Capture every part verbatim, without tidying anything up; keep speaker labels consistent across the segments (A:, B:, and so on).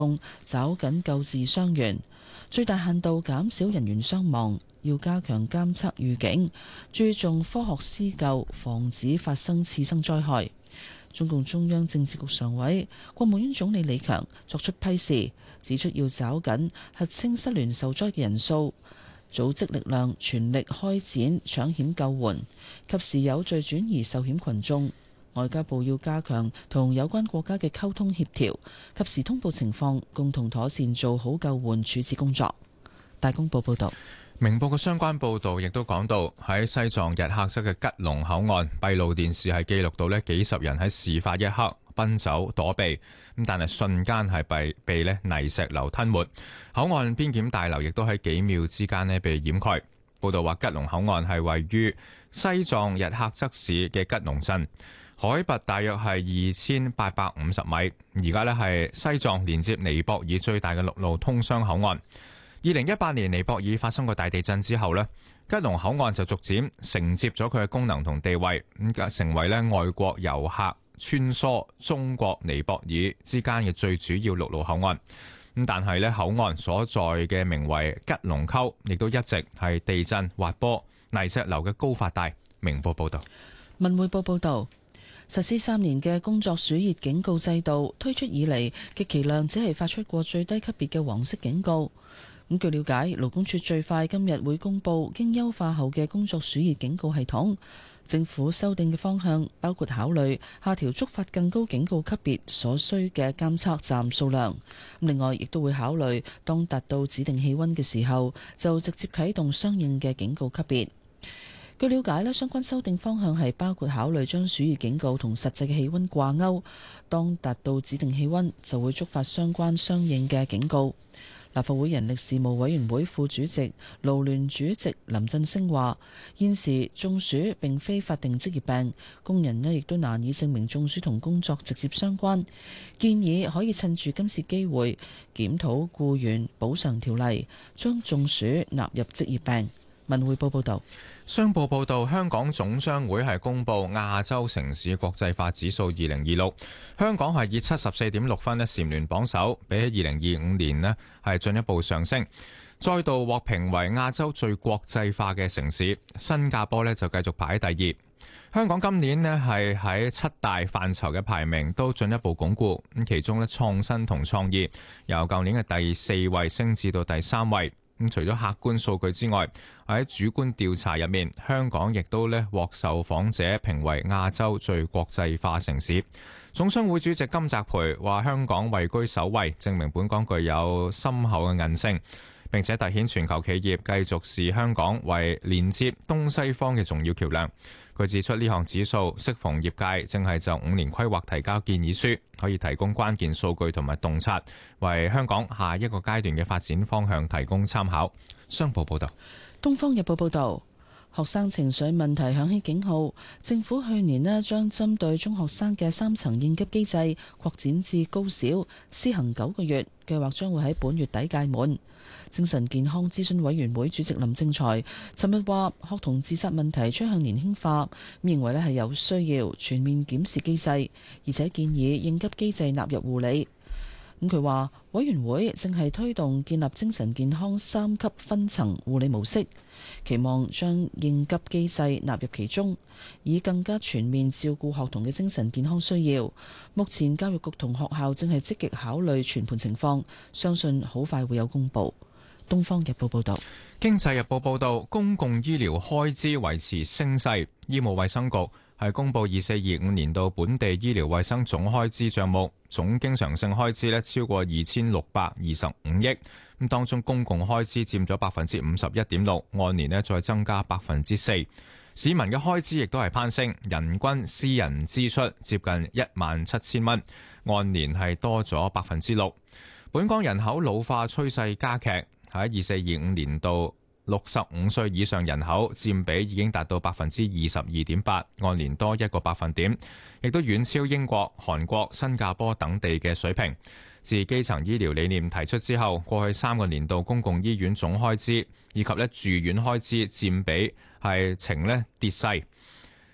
A: 抓緊救治傷員，最大限度減少人員傷亡，要加強監測預警，注重科學施救，防止發生次生災害。中共中央政治局常委、國務院總理李強作出批示，指出要抓緊核清失聯受災嘅人數，組織力量全力開展搶險救援，及時有序轉移受險群眾。外交部要加強同有關國家嘅溝通協調，及時通報情況，共同妥善做好救援處置工作。大公報報道。
B: 明報嘅相關報導亦都講到，喺西藏日喀則嘅吉隆口岸，閉路電視係記錄到呢幾十人喺事發一刻奔走躲避，咁但係瞬間係被被呢泥石流吞沒。口岸邊檢大樓亦都喺幾秒之間呢被掩蓋。報導話，吉隆口岸係位於西藏日喀則市嘅吉隆鎮，海拔大約係二千八百五十米，而家呢係西藏連接尼泊爾最大嘅陸路通商口岸。二零一八年尼泊爾發生過大地震之後呢，吉隆口岸就逐漸承接咗佢嘅功能同地位，咁成為咧外國遊客穿梭中國尼泊爾之間嘅最主要陸路口岸。咁但係咧口岸所在嘅名為吉隆溝，亦都一直係地震、滑坡、泥石流嘅高發帶。明報報道。
A: 文匯報報道，實施三年嘅工作暑熱警告制度推出以嚟，極其量只係發出過最低級別嘅黃色警告。咁據了解，勞工處最快今日會公布經優化後嘅工作暑熱警告系統。政府修訂嘅方向包括考慮下調觸發更高警告級別所需嘅監測站數量。另外，亦都會考慮當達到指定氣溫嘅時候，就直接啟動相應嘅警告級別。據了解咧，相關修訂方向係包括考慮將暑熱警告同實際嘅氣溫掛鈎，當達到指定氣溫就會觸發相關相應嘅警告。立法會人力事務委員會副主席、勞聯主席林振昇話：現時中暑並非法定職業病，工人呢亦都難以證明中暑同工作直接相關。建議可以趁住今次機會檢討僱員補償條例，將中暑納入職業病。文匯報報道。
B: 商報報道，香港總商會係公布亞洲城市國際化指數二零二六，香港係以七十四點六分呢蟬聯榜首，比起二零二五年呢係進一步上升，再度獲評為亞洲最國際化嘅城市。新加坡呢就繼續排喺第二。香港今年呢係喺七大範疇嘅排名都進一步鞏固，咁其中呢創新同創意由舊年嘅第四位升至到第三位。咁除咗客觀數據之外，喺主觀調查入面，香港亦都咧獲受訪者評為亞洲最國際化城市。總商會主席金澤培話：香港位居首位，證明本港具有深厚嘅韌性，並且凸顯全球企業繼續視香港為連接東西方嘅重要橋梁。佢指出，呢項指數適逢業界正係就五年規劃提交建議書，可以提供關鍵數據同埋洞察，為香港下一個階段嘅發展方向提供參考。商報報道。
A: 東方日報報道，學生情緒問題響起警號，政府去年呢將針對中學生嘅三層應急機制擴展至高小，施行九個月，計劃將會喺本月底屆滿。精神健康諮詢委員會主席林正財尋日話，學童自殺問題趨向年輕化，認為咧係有需要全面檢視機制，而且建議應急機制納入護理。咁佢話，委員會正係推動建立精神健康三級分層護理模式，期望將應急機制納入其中，以更加全面照顧學童嘅精神健康需要。目前教育局同學校正係積極考慮全盤情況，相信好快會有公佈。《東方日報》報道。《
B: 經濟日報》報道，公共醫療開支維持升勢，醫務衛生局係公布二四二五年度本地醫療衛生總開支帳目，總經常性開支咧超過二千六百二十五億，咁當中公共開支佔咗百分之五十一點六，按年咧再增加百分之四。市民嘅開支亦都係攀升，人均私人支出接近一萬七千蚊，按年係多咗百分之六。本港人口老化趨勢加劇。喺二四二五年度，六十五歲以上人口佔比已經達到百分之二十二點八，按年多一個百分點，亦都遠超英國、韓國、新加坡等地嘅水平。自基層醫療理念提出之後，過去三個年度公共醫院總開支以及咧住院開支佔比係呈咧跌勢。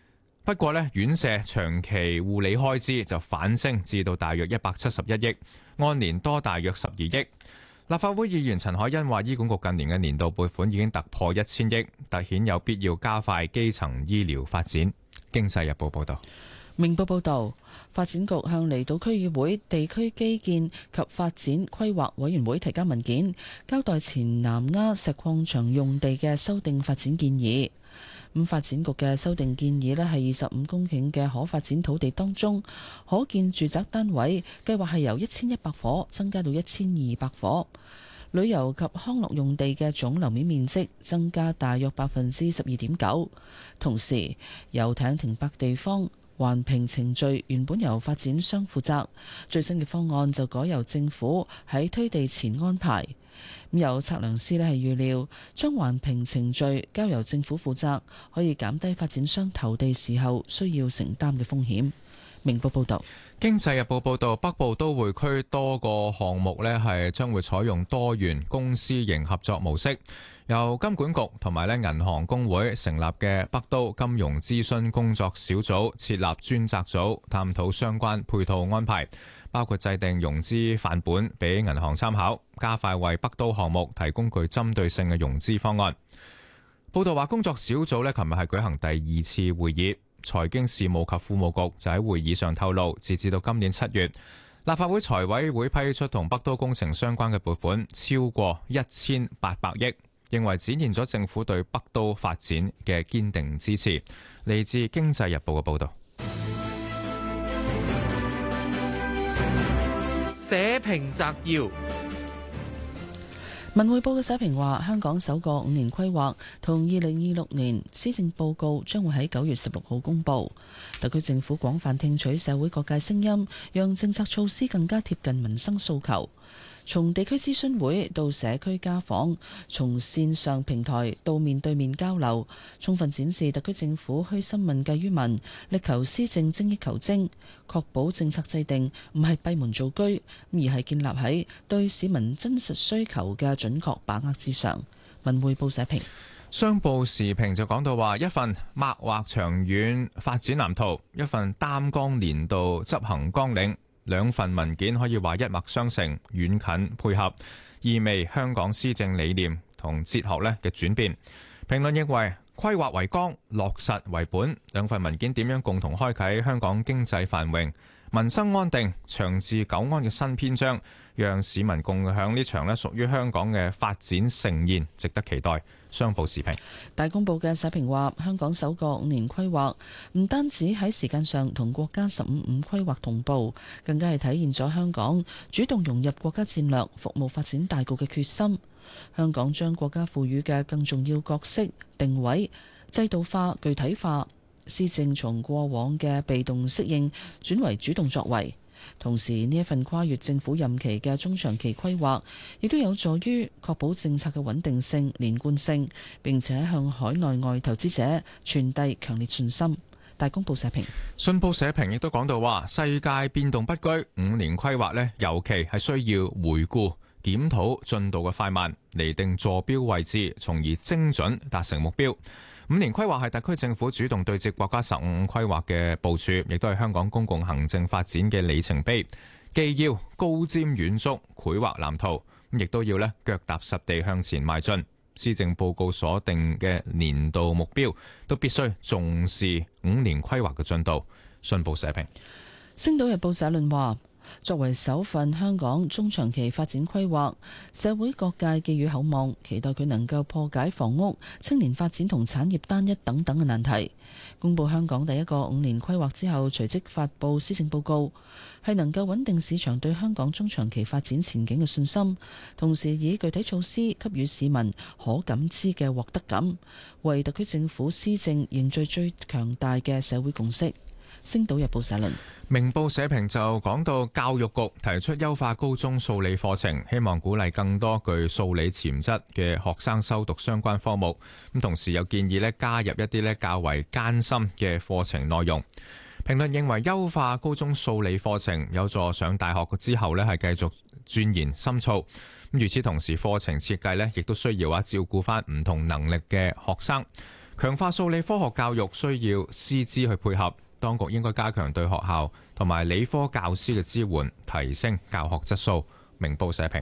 B: 不過呢，院舍長期護理開支就反升至到大約一百七十一億，按年多大約十二億。立法會議員陳凱欣話，醫管局近年嘅年度撥款已經突破一千億，凸顯有必要加快基層醫療發展。經濟日報報道。
A: 明報報導，發展局向離島區議會地區基建及發展規劃委員會提交文件，交代前南丫石礦場用地嘅修訂發展建議。咁發展局嘅修訂建議呢，係二十五公頃嘅可發展土地當中，可建住宅單位計劃係由一千一百伙增加到一千二百伙，旅遊及康樂用地嘅總樓面面積增加大約百分之十二點九。同時，遊艇停泊地方環評程序原本由發展商負責，最新嘅方案就改由政府喺推地前安排。咁有測量師呢係預料，將環評程序交由政府負責，可以減低發展商投地時候需要承擔嘅風險。明報報道。
B: 經濟日報報道，北部都會區多個項目呢係將會採用多元公私營合作模式，由金管局同埋咧銀行公會成立嘅北都金融諮詢工作小組設立專責組，探討相關配套安排，包括制定融資範本俾銀行參考，加快為北都項目提供具針對性嘅融資方案。報道話，工作小組呢琴日係舉行第二次會議。財經事務及庫務局就喺會議上透露，截至到今年七月，立法會財委會批出同北都工程相關嘅撥款超過一千八百億，認為展現咗政府對北都發展嘅堅定支持。嚟自《經濟日報》嘅報導。
C: 社評摘要。
A: 文匯報嘅社評話，香港首個五年規劃同二零二六年施政報告將會喺九月十六號公佈。特區政府廣泛聽取社會各界聲音，讓政策措施更加貼近民生訴求。從地區諮詢會到社區家訪，從線上平台到面對面交流，充分展示特區政府虛心問計於民，力求施政精益求精，確保政策制定唔係閉門造車，而係建立喺對市民真實需求嘅準確把握之上。文匯報社評。
B: 商報時評就講到話，一份擘劃長遠發展藍圖，一份擔綱年度執行綱領，兩份文件可以話一脈相承、遠近配合，意味香港施政理念同哲學咧嘅轉變。評論認為，規劃為綱，落實為本，兩份文件點樣共同開啟香港經濟繁榮、民生安定、長治久安嘅新篇章，讓市民共享呢場咧屬於香港嘅發展盛宴，值得期待。商報時評。
A: 大公報嘅社評話，香港首個五年規劃唔單止喺時間上同國家十五五規劃同步，更加係體現咗香港主動融入國家戰略、服務發展大局嘅決心。香港將國家賦予嘅更重要角色定位制度化、具體化，施政從過往嘅被動適應轉為主動作為。同時，呢一份跨越政府任期嘅中長期規劃，亦都有助於確保政策嘅穩定性、連貫性，並且向海內外投資者傳遞強烈信心。大公報社評。
B: 信報社評亦都講到話，世界變動不居，五年規劃呢，尤其係需要回顧檢討進度嘅快慢，釐定坐標位置，從而精準達成目標。五年規劃係特區政府主動對接國家十五五規劃嘅部署，亦都係香港公共行政發展嘅里程碑。既要高瞻遠矚繪畫藍圖，亦都要咧腳踏實地向前邁進。施政報告所定嘅年度目標，都必須重視五年規劃嘅進度。信報社評。
A: 星島日報社論話，作為首份香港中長期發展規劃，社會各界寄予厚望，期待佢能夠破解房屋、青年發展同產業單一等等嘅難題。公布香港第一個五年規劃之後，隨即發布施政報告，係能夠穩定市場對香港中長期發展前景嘅信心，同時以具體措施給予市民可感知嘅獲得感，為特區政府施政凝聚最強大嘅社會共識。星島日報社論。
B: 明報社評就講到，教育局提出優化高中數理課程，希望鼓勵更多具數理潛質嘅學生修讀相關科目。咁同時有建議咧加入一啲咧較為艱深嘅課程內容。評論認為優化高中數理課程有助上大學之後咧係繼續鑽研深造。咁與此同時，課程設計咧亦都需要啊照顧翻唔同能力嘅學生。 強化數理科學教育需要師資去配合，當局應該加強對學校同埋理科教師嘅支援，提升教學質素。明報社評。